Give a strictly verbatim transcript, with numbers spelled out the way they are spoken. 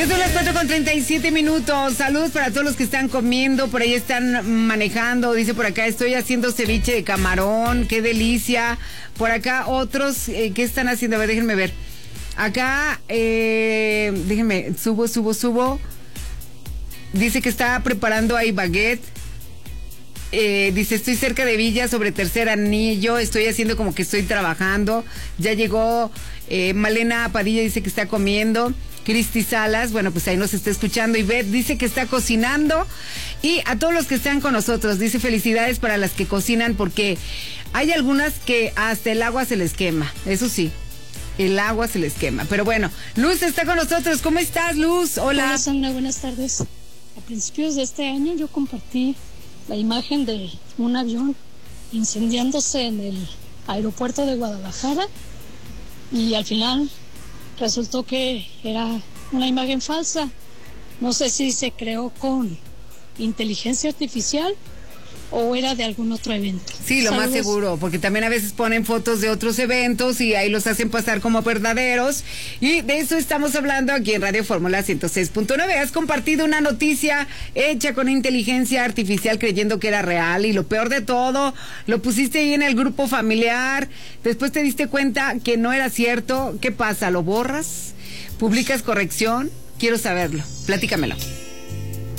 Ya son las cuatro con treinta y siete minutos. Saludos para todos los que están comiendo, por ahí están manejando. Dice por acá, estoy haciendo ceviche de camarón, qué delicia. Por acá otros, eh, ¿qué están haciendo? A ver, déjenme ver. Acá, eh, déjenme, subo, subo, subo. Dice que está preparando ahí baguette. Eh, dice, estoy cerca de Villa, sobre Tercer Anillo, estoy haciendo como que estoy trabajando. Ya llegó eh, Malena Padilla, dice que está comiendo. Cristi Salas, bueno, pues ahí nos está escuchando. Ivette dice que está cocinando. Y a todos los que están con nosotros, dice felicidades para las que cocinan, porque hay algunas que hasta el agua se les quema, eso sí. El agua se les quema. Pero bueno, Luz está con nosotros. ¿Cómo estás, Luz? Hola. Hola, Sandra, buenas tardes. A principios de este año yo compartí la imagen de un avión incendiándose en el aeropuerto de Guadalajara y al final resultó que era una imagen falsa. No sé si se creó con inteligencia artificial o era de algún otro evento. Sí, lo Saludos. Más seguro, porque también a veces ponen fotos de otros eventos y ahí los hacen pasar como verdaderos. Y de eso estamos hablando aquí en Radio Fórmula ciento seis punto nueve. Has compartido una noticia hecha con inteligencia artificial creyendo que era real, y lo peor de todo, lo pusiste ahí en el grupo familiar, después te diste cuenta que no era cierto. ¿Qué pasa? ¿Lo borras? ¿Publicas corrección? Quiero saberlo. Platícamelo.